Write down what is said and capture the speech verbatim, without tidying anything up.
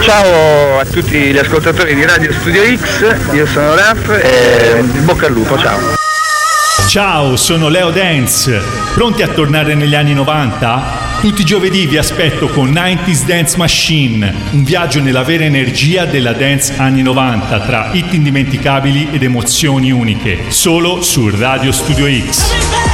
Ciao a tutti gli ascoltatori di Radio Studio X, io sono Raf e bocca al lupo, ciao. Ciao, sono Leo Dance. Pronti a tornare negli anni novanta? Tutti i giovedì vi aspetto con novanta Dance Machine, un viaggio nella vera energia della dance anni novanta tra hit indimenticabili ed emozioni uniche, solo su Radio Studio X.